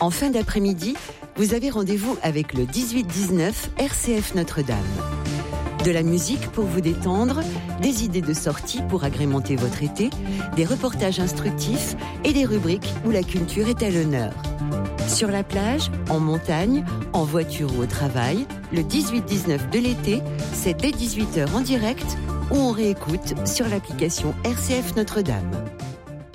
En fin d'après-midi, vous avez rendez-vous avec le 18-19 RCF Notre-Dame. De la musique pour vous détendre, des idées de sortie pour agrémenter votre été, des reportages instructifs et des rubriques où la culture est à l'honneur. Sur la plage, en montagne, en voiture ou au travail, le 18-19 de l'été, c'est dès 18h en direct ou on réécoute sur l'application RCF Notre-Dame.